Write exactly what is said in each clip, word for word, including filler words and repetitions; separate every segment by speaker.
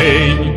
Speaker 1: день.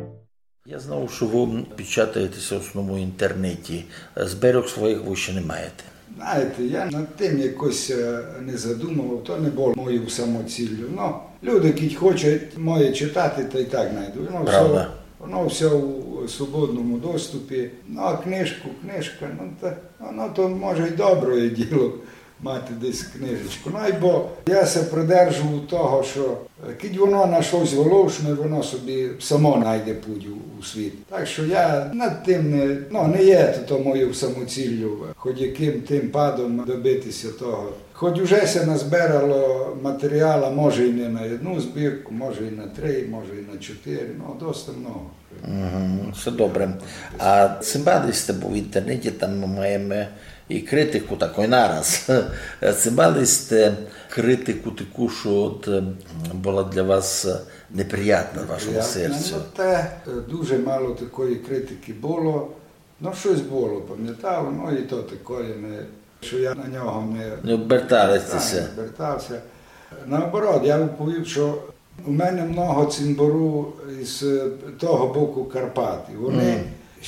Speaker 2: Я знав, що ви печатаєтеся в основному в інтернеті. Зберіг своїх ви ще не маєте.
Speaker 3: Знаєте, я над тим якось не задумував, то не було моєю самоціллю. Ну, люди, які хочуть моє читати, то і так знайдуть. Воно
Speaker 2: Правда.
Speaker 3: все, воно все у свободному доступі. Ну, а книжку, книжка, ну, то, воно то може й добре діло мати десь книжечку. Ну, бо я се придержував того, що коли воно на щось волошне, воно собі само знайде путь у, у світ. Так що я над тим не, ну, не є то, то моєю самоціллю, хоч яким тим падом добитися того. Хоч уже се назбирало матеріалу, може і не на одну збірку, може і на три, може і на чотири, ну, досить много.
Speaker 2: Угу, все добре. А цимбалисте, бо в інтернеті там ми маємо і критику такої нараз. Цимбалисте критику таку, що от була для вас неприятна в вашому серці.
Speaker 3: Ну, те, дуже мало такої критики було. Ну, щось було, пам'ятав, ну і то такої, не, що я на нього не...
Speaker 2: Не оберталися.
Speaker 3: Не обертався. Наоборот, я відповів, що у мене много цимбору з того боку Карпат. І вони mm.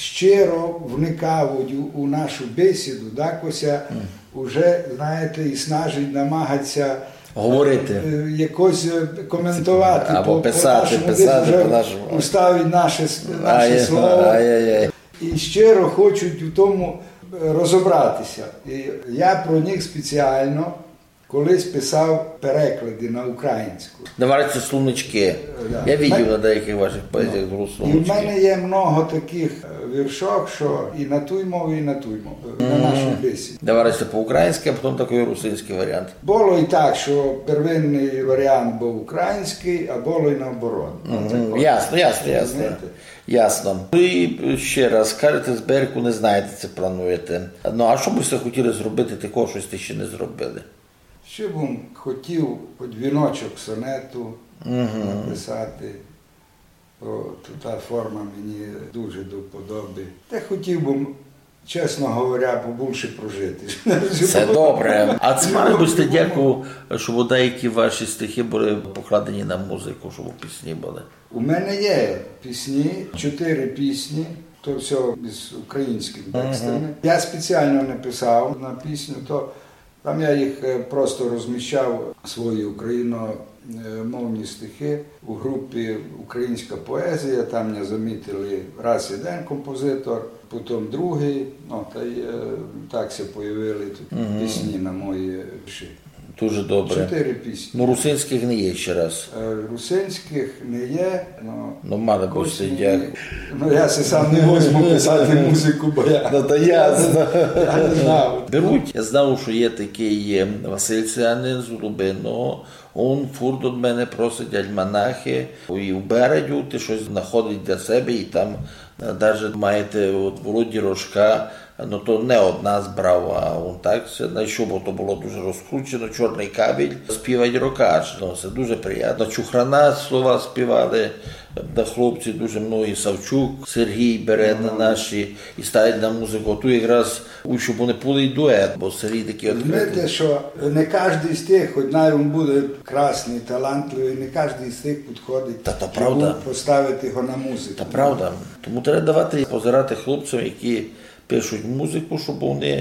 Speaker 3: щиро вникають у, у нашу бесіду, дакося mm. уже, знаєте, і снажить намагатися
Speaker 2: говорити,
Speaker 3: якось коментувати,
Speaker 2: або
Speaker 3: по,
Speaker 2: писати,
Speaker 3: по
Speaker 2: писати, по нашому.
Speaker 3: Уставить наше, наше
Speaker 2: ай,
Speaker 3: слово.
Speaker 2: Ай, ай, ай.
Speaker 3: І щиро хочуть у тому розібратися. І я про них спеціально колись писав переклади на українську.
Speaker 2: Давайте словнички. Да. Я бачив на деяких ваших поезіях ну. словнички.
Speaker 3: І в мене є много таких віршок, що і на ту мову, і на ту мову, mm. на нашу бесіду.
Speaker 2: Давайте по-українськи, а потім такий русинський варіант.
Speaker 3: Було і так, що первинний варіант був український, а було і наоборот.
Speaker 2: Mm. Ясно, ясно, ясно. Ясно. Ну і ще раз, кажете, з берегу не знаєте, це плануєте. Ну, а що б ви хотіли зробити такого, щось ти ще не зробили?
Speaker 3: Ще б хотів хоч віночок сонету uh-huh. написати, бо та форма мені дуже до вподоби. Та хотів би, чесно говоря, побільше прожити.
Speaker 2: Це добре. А це мали б сте дяку, щоб деякі ваші стихи були покладені на музику, щоб пісні були?
Speaker 3: У мене є пісні, чотири пісні. То все з українськими текстами. Uh-huh. Я спеціально написав на пісню, то там я їх просто розміщав, свої україномовні стихи у групі «Українська поезія». Там мене замітили раз один композитор, потім другий. Ну, та й так се появили тут uh-huh. пісні на мої вірші.
Speaker 2: Дуже добре.
Speaker 3: Чотири пісні.
Speaker 2: Ну, русинських не є ще раз.
Speaker 3: Русинських не є. Ну,
Speaker 2: ну мали б сидять.
Speaker 3: Ну, я се сам не возьму писати музику, бо я,
Speaker 2: ну, то ясно.
Speaker 3: я не знав.
Speaker 2: Беруть. Я знав, що є такий Василь Циганин з Лубиного. Он фурт від мене просить альманахи. І в Бередю ти щось знаходить для себе. І там навіть маєте от Володі Рожка. Ну, то не од нас брав, а он так се знайшов, бо то було дуже розкручено, чорний кабель, співать рокач. Ну, це дуже приємно. Чухрана слова співали, на хлопці дуже многі, Савчук, Сергій бере на наші і ставить на музику. Тут якраз учу, бо не були й дует, бо Сергій такий відкритий.
Speaker 3: Знаєте, що не кожен з тих, хоч навіть він буде красний, талантливий, не кожен з тих підходить,
Speaker 2: та, та правда.
Speaker 3: Поставити його на музику.
Speaker 2: Та правда. Тому треба давати позирати хлопцям, які пишуть музику, щоб вони,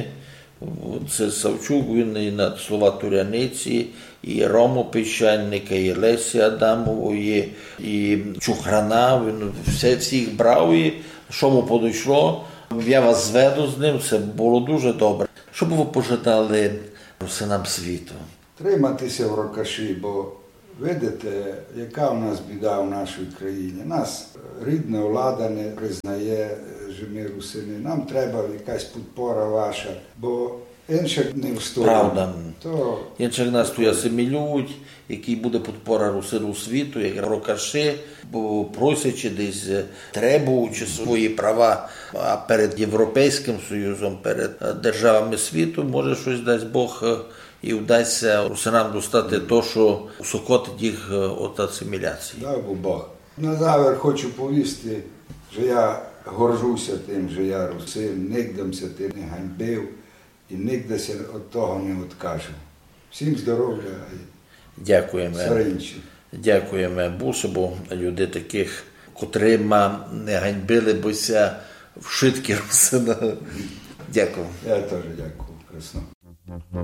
Speaker 2: це Савчук, він і на слова Туряниці, і Рому Піщанника, і Лесі Адамової, і Чухрана, він все, всіх брав, і що му подійшло, я вас зведу з ним, це було дуже добре. Що б ви пожадали русинам світу?
Speaker 3: Триматися в рокаші, бо видите, яка у нас біда в нашій країні. Нас рідна влада не признає, що ми русини. Нам треба якась підпора ваша, бо інших не встоїть.
Speaker 2: Правда.
Speaker 3: То...
Speaker 2: Інших нас тут асимілюють, який буде підпора русину світу, як рокаші, бо просячи десь, требуючи свої права, а перед Європейським Союзом, перед державами світу, може щось дасть Бог і вдасться русинам достати те, що усокотить їх від асиміляції.
Speaker 3: Дай Бог. На завер хочу повісти, що я горжуся тим, що я русин, нігдемся тим не ганьбив і нігдеся від того не відкажу. Всім здоров'я і
Speaker 2: Дякуємо.
Speaker 3: все інше.
Speaker 2: Дякуємо Бусу, бо люди таких котрима не ганьбили бися вшитки русина. Дякую.
Speaker 3: Я теж дякую. Красно.